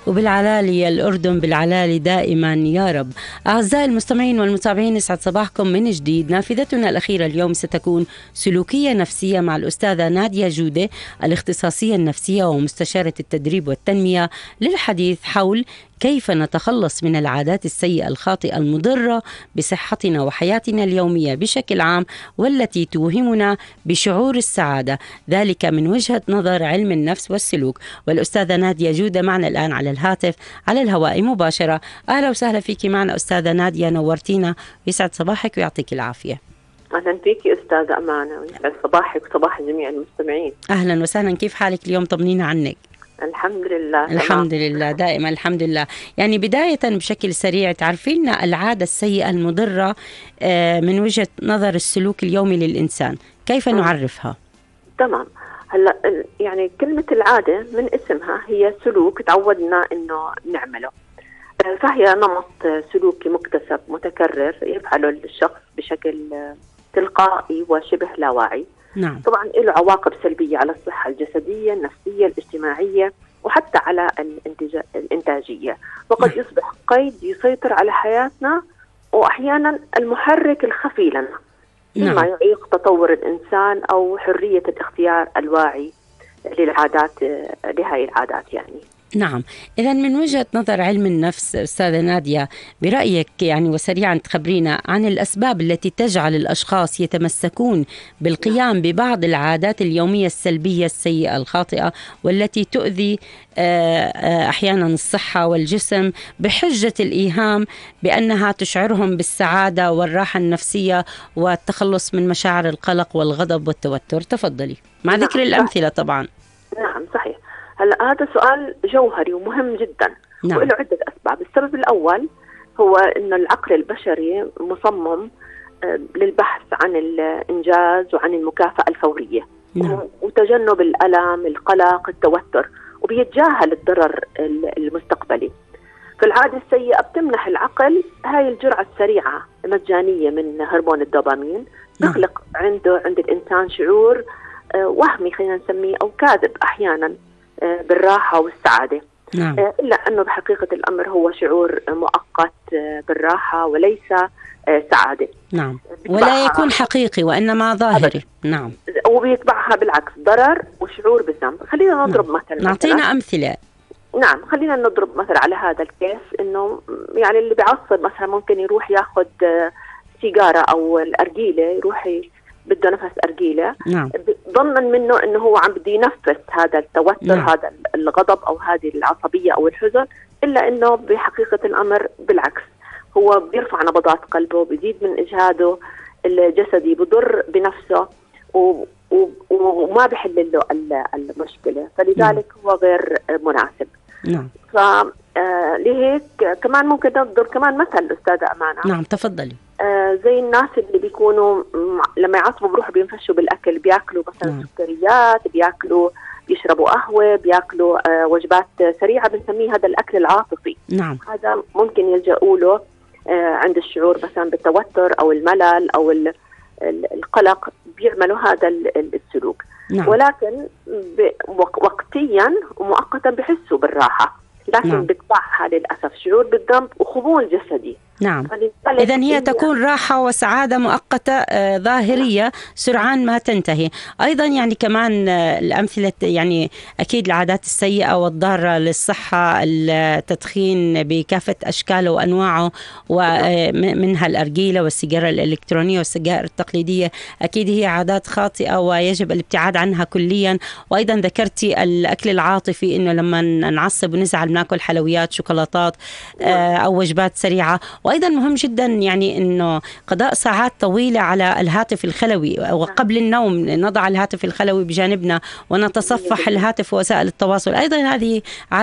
وبالعلالي الأردن بالعلالي دائما يا رب. أعزائي المستمعين والمتابعين، يسعد صباحكم من جديد. نافذتنا الأخيرة اليوم ستكون سلوكية نفسية مع الأستاذة نادية جودة، الاختصاصية النفسية ومستشارة التدريب والتنمية، للحديث حول كيف نتخلص من العادات السيئة الخاطئة المضرة بصحتنا وحياتنا اليومية بشكل عام، والتي توهمنا بشعور السعادة، ذلك من وجهة نظر علم النفس والسلوك. والأستاذة نادية جودة معنا الآن على الهاتف على الهواء مباشرة. أهلا وسهلا فيك معنا أستاذة نادية، نورتينا، يسعد صباحك ويعطيك العافية. أهلا فيك أستاذة أمانة، ويسعد صباحك وصباح جميع المستمعين. أهلا وسهلا، كيف حالك اليوم؟ طمنينا عنك. الحمد لله. الحمد لله، دائما الحمد لله. يعني بداية بشكل سريع، تعرفي لنا العادة السيئة المضرة من وجهة نظر السلوك اليومي للإنسان، كيف نعرفها؟ تمام. هلا يعني كلمة العادة من اسمها هي سلوك تعودنا إنه نعمله، فهي نمط سلوكي مكتسب متكرر يفعله الشخص بشكل تلقائي وشبه لا واعي. نعم. طبعا له عواقب سلبية على الصحة الجسدية، النفسية، الاجتماعية، وحتى على الإنتاجية، وقد يصبح قيد يسيطر على حياتنا، وأحيانا المحرك الخفي لنا، مما يعيق تطور الإنسان أو حرية الاختيار الواعي للعادات، لهذه العادات يعني. نعم. إذا من وجهة نظر علم النفس أستاذة نادية، برأيك يعني وسريعا تخبرينا عن الأسباب التي تجعل الأشخاص يتمسكون بالقيام ببعض العادات اليومية السلبية السيئة الخاطئة، والتي تؤذي أحيانا الصحة والجسم بحجة الإيهام بأنها تشعرهم بالسعادة والراحة النفسية والتخلص من مشاعر القلق والغضب والتوتر. تفضلي مع ذكر الأمثلة طبعا. نعم صحيح. هلا هذا سؤال جوهري ومهم جدا. نعم. وله عدة أسباب. السبب الأول هو أن العقل البشري مصمم للبحث عن الإنجاز وعن المكافأة الفورية. نعم. وتجنب الألم، القلق، التوتر، وبيتجاهل الضرر المستقبلي. فالعادة السيئة بتمنح العقل هاي الجرعة السريعة مجانية من هرمون الدوبامين، تخلق عند الإنسان شعور وهمي، خلينا نسميه، أو كاذب أحيانا، بالراحة والسعادة. نعم. إلا أنه بحقيقة الأمر هو شعور مؤقت بالراحة وليس سعادة. نعم. ولا يكون حقيقي وإنما ظاهري. نعم. وبيتبعها بالعكس ضرر وشعور بالذنب. خلينا نضرب مثل. نعطينا أمثلة. نعم، خلينا نضرب مثل على هذا الكيس. إنه يعني اللي بيعصب مثلا ممكن يروح ياخد سيجارة أو الأرجيلة، يروح بده نفس أرجيلة. نعم. ظنا منه انه هو عم بده ينفس هذا التوتر. نعم. هذا الغضب او هذه العصبية او الحزن، الا انه بحقيقة الامر بالعكس، هو بيرفع نبضات قلبه، بيزيد من اجهاده الجسدي، بضر بنفسه وما بيحل له المشكلة، فلذلك هو غير مناسب. نعم. لهيك كمان ممكن نضرب كمان مثل أستاذة أمانة. نعم تفضلي. زي الناس اللي بيكونوا لما يعصبوا بروحوا بينفشوا بالأكل، بياكلوا مثلا سكريات، بيشربوا قهوة، بياكلوا وجبات سريعة، بنسميه هذا الأكل العاطفي. نعم. هذا ممكن يلجأوا له عند الشعور مثلا بالتوتر أو الملل أو القلق، بيعملوا هذا السلوك. نعم. ولكن وقتيا ومؤقتا بحسوا بالراحة، لكن نعم. بتبعها للأسف شعور بالذنب وخمول جسدي. نعم. إذن هي تكون راحة وسعادة مؤقتة ظاهرية سرعان ما تنتهي. أيضا يعني كمان الأمثلة، يعني أكيد العادات السيئة والضارة للصحة، التدخين بكافة أشكاله وأنواعه، ومنها الأرجيلة والسيجارة الإلكترونية والسجائر التقليدية، أكيد هي عادات خاطئة ويجب الابتعاد عنها كليا. وأيضا ذكرتي الأكل العاطفي، إنه لما نعصب ونزعل بناكل حلويات، شوكولاتات أو وجبات سريعة. وأيضا مهم جدا يعني أنه قضاء ساعات طويلة على الهاتف الخلوي، وقبل النوم نضع الهاتف الخلوي بجانبنا ونتصفح الهاتف ووسائل التواصل. أيضا هذه